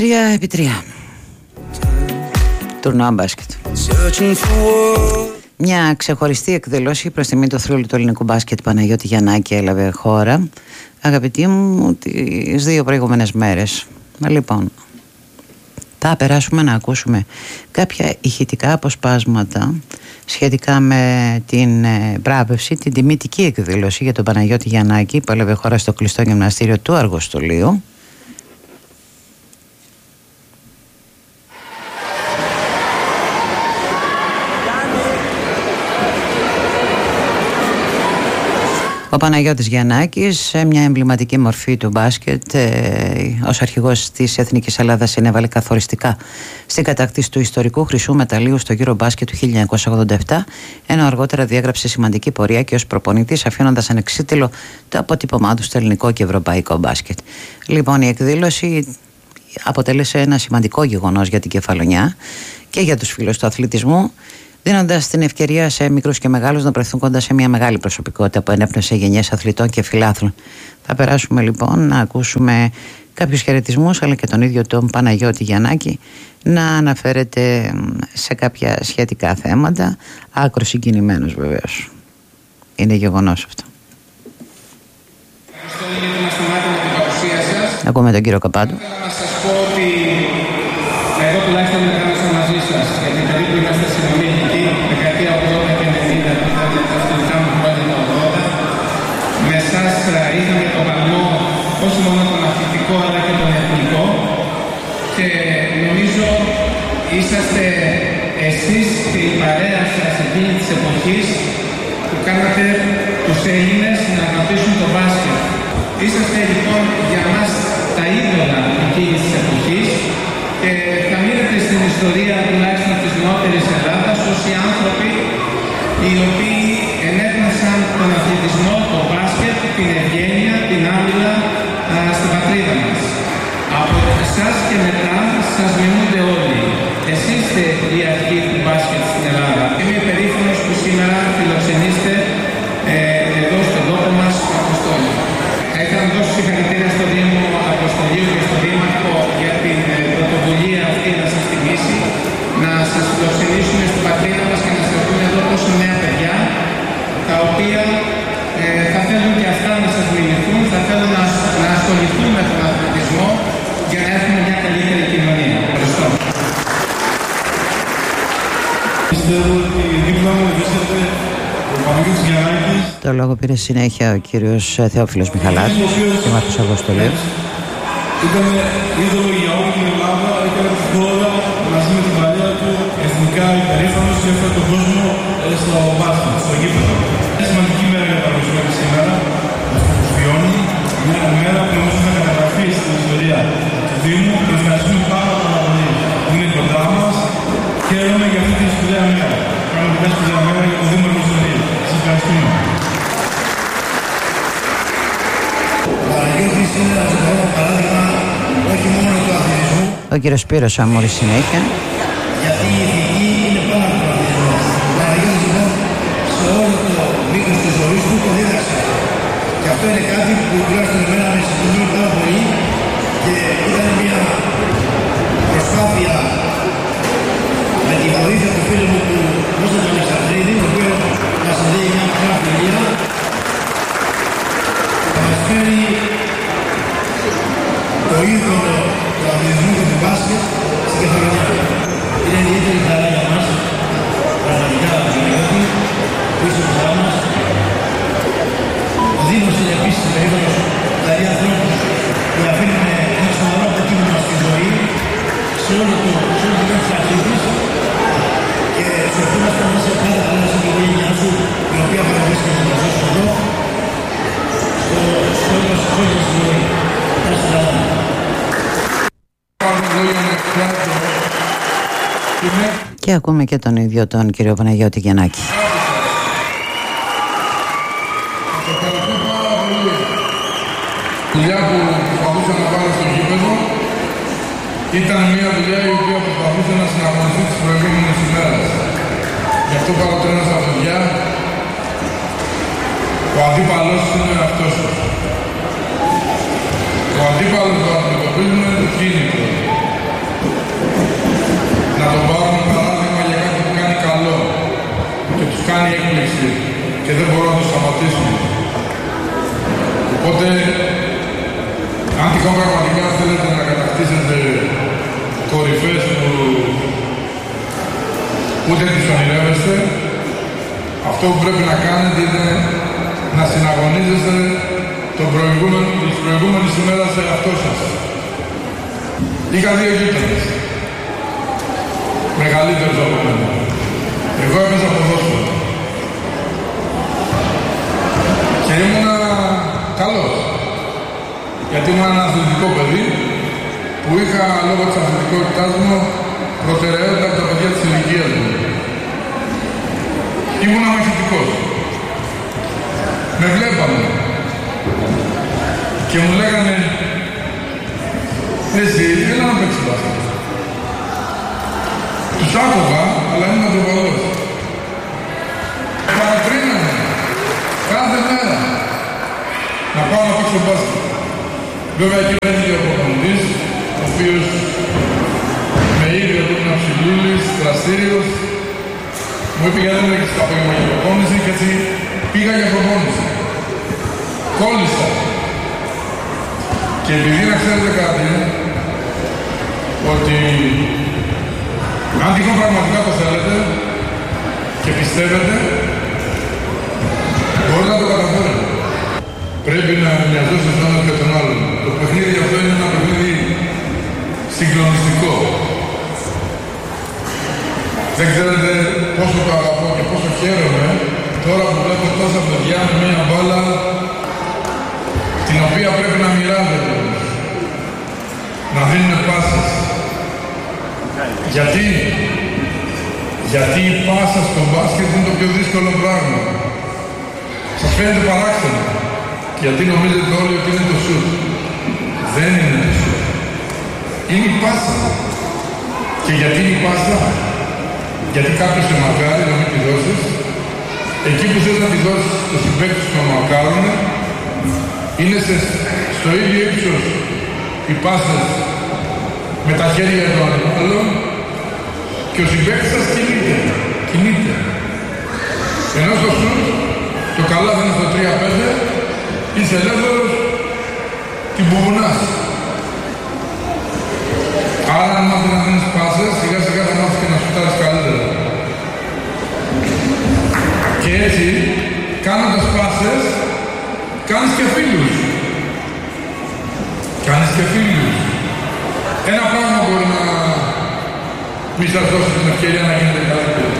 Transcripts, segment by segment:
3x3 τουρνουά μπάσκετ. Μια ξεχωριστή εκδήλωση προς τιμή του θρύλου του ελληνικού μπάσκετ Παναγιώτη Γιαννάκη έλαβε χώρα, αγαπητοί μου, τις 2 προηγούμενες μέρες. Λοιπόν, θα περάσουμε να ακούσουμε κάποια ηχητικά αποσπάσματα σχετικά με την βράβευση, την τιμητική εκδήλωση για τον Παναγιώτη Γιαννάκη που έλαβε χώρα στο κλειστό γυμναστήριο του Αργοστολίου. Ο Παναγιώτης Γιαννάκης, μια εμβληματική μορφή του μπάσκετ, ως αρχηγός της Εθνικής Ελλάδας συνέβαλε καθοριστικά στην κατάκτηση του ιστορικού χρυσού μεταλλίου στο Eurobasket του 1987, ενώ αργότερα διέγραψε σημαντική πορεία και ως προπονητής, αφήνοντας ανεξίτηλο το αποτύπωμά του στο ελληνικό και ευρωπαϊκό μπάσκετ. Λοιπόν, η εκδήλωση αποτέλεσε ένα σημαντικό γεγονός για την Κεφαλονιά και για τους φίλους του αθλητισμού, δίνοντας την ευκαιρία σε μικρούς και μεγάλους να βρεθούν κοντά σε μια μεγάλη προσωπικότητα που ενέπνευσε γενιές αθλητών και φιλάθλων. Θα περάσουμε λοιπόν να ακούσουμε κάποιους χαιρετισμούς, αλλά και τον ίδιο τον Παναγιώτη Γιαννάκη να αναφέρεται σε κάποια σχετικά θέματα, άκρο συγκινημένος βεβαίως. Είναι γεγονός αυτό. Ακούμε τον κύριο Καπάντου. Θέλω να σας πω ότι εγώ τουλάχιστον μεγάλωσα μαζί σας, γιατί περίπου είμαστε συνομιλητικοί, δεκαετία 80 και 90, τα αθλητικά μου χρόνια τα 80. Με εσάς είχαμε τον παλμό όχι μόνο τον αθλητικό αλλά και τον εθνικό, και νομίζω είσαστε εσείς και η παρέα σας εκείνη της εποχής που κάνατε τους Έλληνες να αναπτύσσουν το μπάσκετ. Είσαστε λοιπόν για μας τα είδωλα εκείνης της εποχής και θα μείνετε στην ιστορία τουλάχιστον της νεότερης Ελλάδας ως οι άνθρωποι οι οποίοι ενέπνευσαν τον αθλητισμό, το μπάσκετ, την ευγένεια, την άμυλα στην πατρίδα μας. Από εσάς και μετά σας μιμούνται όλοι. Εσείς είστε η αρχή του μπάσκετ στην Ελλάδα. Είμαι περήφανος που σήμερα φιλοξενείστε εδώ στον τόπο μας στο Αποστόλιο. Θα ήθελα να δώσω συγχαρητήρια στο Δήμο Αποστολίου και στο Δήμαρχο για την πρωτοβουλία αυτή να σας τιμήσει, να σας φιλοξενήσουμε στην πατρίδα μας και να σας δούμε εδώ τόσο νέα παιδιά, τα οποία θα θέλουν και αυτά να σας μιμηθούν, θα θέλουν να ασχοληθούν με τον αθλητισμό για να έχουμε μια καλύτερη κοινωνία. Ευχαριστώ. Πιστεύω ότι δίπλα μου βρίσκεται ο Παναγιώτης Γιαννάκης. Το λόγο πήρε συνέχεια ο κύριος Θεόφιλος Μιχαλάκης, δήμαρχος Αργοστολίου. Ήταν είδωλο για όλη την Ελλάδα, έκανε τη χώρα μαζί με την παλιά του εθνικά υπερήφανος και έφερε τον κόσμο στο μπάσκετ, στο γήπεδο. Είναι σημαντική μέρα για τα Αργοστολία σήμερα, αυτό που βιώνει, μια μέρα που νομίζω θα καταγραφεί στην ιστορία του Δήμου και ευχαριστούμε πάρα πολύ που είναι κοντά μας. Χαίρομαι για αυτή τη σπουδαία μέρα. Κάνουμε μια σπουδαία μέρα για το Δήμο Αργοστολίου. Σας ευχαριστούμε. Ο Παναγιώτης είναι ένα σοβαρό παράδειγμα όχι μόνο του αθλητισμού. Ο κύριος Σπύρος Αμούρη συνέχεια. Γιατί η ηθική είναι πάνω από τον αθλητισμό. Ο Παναγιώτης λοιπόν σε όλο το μήκος της ζωής του το δίδαξε. Και αυτό είναι κάτι που τουλάχιστον εμένα με συγκινεί πάρα πολύ και ήταν μια προσπάθεια με τη βοήθεια του φίλου μου του Κώστα του Αλεξανδρίδη, ο οποίος μας λέει μια μικρά φιλία, να μας φέρει το είδωλο του αθλητισμού και του μπάσκετ στην Κεφαλονιά. Είναι ιδιαίτερη χαρά για μας, πραγματικά από την Παναγιώτη, που είσαι κοντά μας. Ο Δήμος είναι επίσης περίπτωση, δηλαδή ανθρώπους που αφήνουν ένα σοβαρό αποτύπωμα στη ζωή, σε όλη την αρχή της, και σε ευχόμαστε να είσαι πάντα καλά στην οικογένειά σου, η οποία παραβρίσκεται να ζήσει εδώ, στο όλος της ζωή. Να είστε καλά. Και ακούμε και τον ίδιο τον κύριο Παναγιώτη Γιαννάκη. Δουλειά που προσπαθούσα να βάλω στο γήπεδο ήταν μια δουλειά η οποία προσπαθούσε να συναγωνιστεί τις προηγούμενες ημέρες. Γι' αυτό παροτρύνω στα παιδιά, ο αντίπαλος είναι ο εαυτός σας. Ο αντίπαλος που αντιμετωπίζουμε είναι το κίνητρο. κάνει έκπληξη και δεν μπορούν να το σταματήσουν. Οπότε, αν τυχόν πραγματικά θέλετε να κατακτήσετε κορυφές που ούτε τις ονειρεύεστε, αυτό που πρέπει να κάνετε είναι να συναγωνίζεστε τις προηγούμενες ημέρες σε αυτό σας. Είχα δύο γείτονες, μεγαλύτερους από μένα. Εγώ έπαιζα ποδόσφαιρο. Και ήμουνα καλός. Γιατί ήμουν ένα αθλητικό παιδί που είχα λόγω της αθλητικότητάς μου προτεραιότητα από τα παιδιά της ηλικίας μου. Ήμουνα μαχητικός. Με βλέπανε και μου λέγανε εσύ έλα να παίξεις μπάσκετ. Τους άκουγα, αλλά ήμουν αντροπαλός. Παρακρίνανε κάθε μέρα να πάω να παίξω μπάσκετ. Βέβαια εκεί μπαίνει ο προπονητής, ο οποίος με είδε ότι ήμουν ψηλούλης, δραστήριος. Μου είπε γιατί δεν έχεις τα απόγευμα για προπόνηση και έτσι πήγα για προπόνηση. Κόλλησα. Και επειδή να ξέρετε κάτι, ότι αν τυχόν πραγματικά το θέλετε και πιστεύετε, μπορείτε να το καταφέρετε. Πρέπει να μοιαζόσαστε τον ένας και τον άλλον. Το παιχνίδι αυτό είναι ένα παιχνίδι συγκλονιστικό. Δεν ξέρετε πόσο το αγαπώ και πόσο χαίρομαι τώρα που βλέπω τόσα παιδιά με μια μπάλα την οποία πρέπει να μοιράζονται, να δίνουν πάσες. Γιατί η πάσα στο μπάσκετ είναι το πιο δύσκολο πράγμα. Σας φαίνεται παράξενο, γιατί νομίζετε όλοι ότι είναι το σουτ. Δεν είναι το σουτ. Είναι η πάσα. Και γιατί είναι η πάσα? Γιατί κάποιος σε μαρκάρει να μην τη δώσεις. Εκεί που θες να τη δώσεις το συμπαίκτης που να μαρκάρουν, είναι στο ίδιο ύψος οι πάσες με τα χέρια των αντιπάλων και ο συμπαίκτης σας κινείται. Ενώ στο σουτ το καλάθι είναι στο 3-5, είσαι ελεύθερος, την μπουμπουνάς. Άρα αν μάθει να δίνεις πάσες, σιγά σιγά θα μάθεις και να σουτάρεις καλύτερα. Και έτσι, κάνοντας πάσες, κάνεις και φίλους. Ένα πράγμα μπορεί να μη σας δώσει την ευκαιρία να γίνετε καλύτεροι.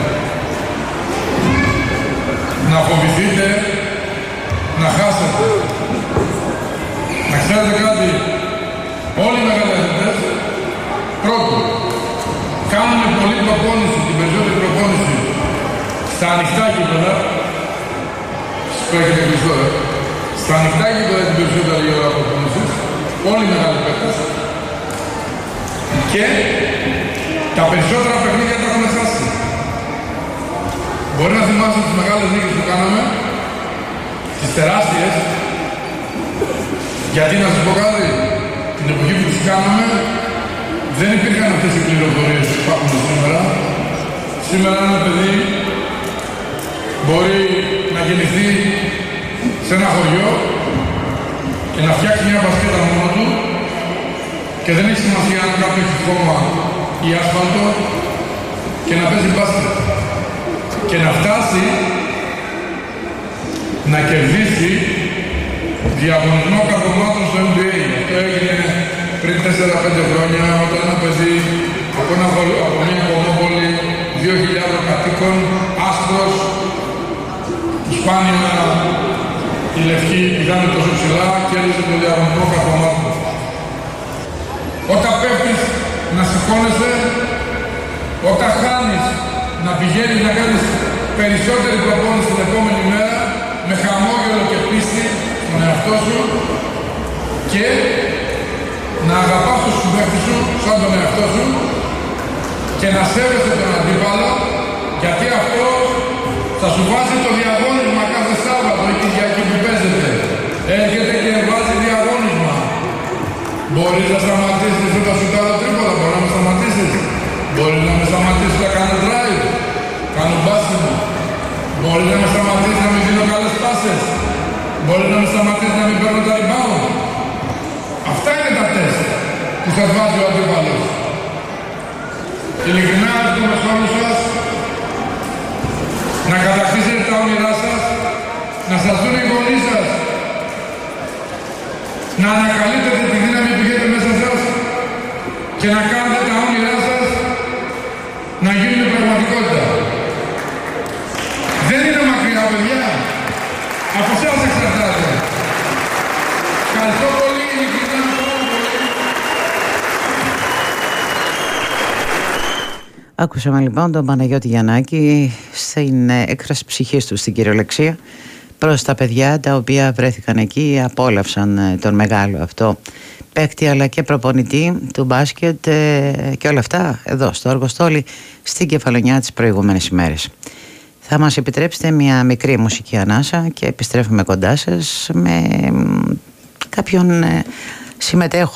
Να φοβηθείτε, να χάσετε. Να ξέρετε κάτι, όλοι οι μεγαλύτερες, πρώτον, κάνουν πολλή προπόνηση, την περισσότερη προπόνηση, στα ανοιχτά γήπεδα, που έχετε κλειστό, στα ανοιχτά γήπεδα την περισσότερη ώρα προπόνησης, όλοι οι μεγάλοι παίκτες, και τα περισσότερα παιχνίδια τα έχουν χάσει. Μπορεί να θυμάστε τις μεγάλες νίκες που κάναμε, τις τεράστιες, γιατί να σας πω κάτι, την εποχή που τις κάναμε, δεν υπήρχαν αυτές οι πληροφορίες που υπάρχουν σήμερα. Σήμερα ένα παιδί μπορεί να γεννηθεί σε ένα χωριό και να φτιάξει μια μπασκέτα μόνο του και δεν έχει σημασία αν κάποιο έχει χώμα ή άσφαλτο και να παίζει μπάσκετ. Και να φτάσει να κερδίσει διαγωνισμό καρπομάτων στο NBA. Αυτό έγινε πριν 4-5 χρόνια όταν ένα παιδί από μια κομμόπολη 2.000 κατοίκων, άσπρος, που σπάνια οι λευκοί πηγάνε τόσο ψηλά και έλυσε το διαγωνισμό καρπομάτων. Όταν πέφτεις να σηκώνεσαι, όταν χάνεις να πηγαίνεις να κάνεις περισσότερη προπόνηση την επόμενη μέρα με χαμόγελο και πίστη στον εαυτό σου και να αγαπάς τον συμπαίκτη σου σαν τον εαυτό σου και να σέβεσαι τον αντίπαλο, γιατί αυτό θα σου βάζει το διαγώνισμα κάθε Σάββατο ή Κυριακή που παίζεται. Έρχεται και βάζει διαγώνισμα. Μπορείς να σταματήσεις όταν σου κάνω τρίποτα, μπορεί να με σταματήσεις. Μπορείς να με σταματήσεις να κάνω drive, κάνω μπάσιμο. Μπορεί να με σταματήσει να μην δίνω καλές πάσες. Μπορεί να με σταματήσει να μην παίρνω τα rebound. Αυτά είναι τα τεστ που σας βάζει ο αντίπαλος. Ειλικρινά εύχομαι σε όλους σας να κατακτήσετε τα όνειρά σας, να σας δουν οι γονείς σας, να ανακαλύπτετε τη δύναμη που έχετε μέσα σας και να κάνετε τα όνειρά σας να γίνουν πραγματικότητα. Δεν είναι μακριά, παιδιά. Από εσάς εξαρτάται. Ευχαριστώ πολύ, ειλικρινά, πάρα πολύ. Άκουσαμε λοιπόν τον Παναγιώτη Γιαννάκη στην έκφραση ψυχής του, στην κυριολεξία, προς τα παιδιά τα οποία βρέθηκαν εκεί, απόλαυσαν τον μεγάλο αυτό παίκτη αλλά και προπονητή του μπάσκετ και όλα αυτά εδώ στο Αργοστόλι στην Κεφαλονιά τις προηγούμενες ημέρες. Θα μας επιτρέψετε μια μικρή μουσική ανάσα και επιστρέφουμε κοντά σας με κάποιον συμμετέχοντα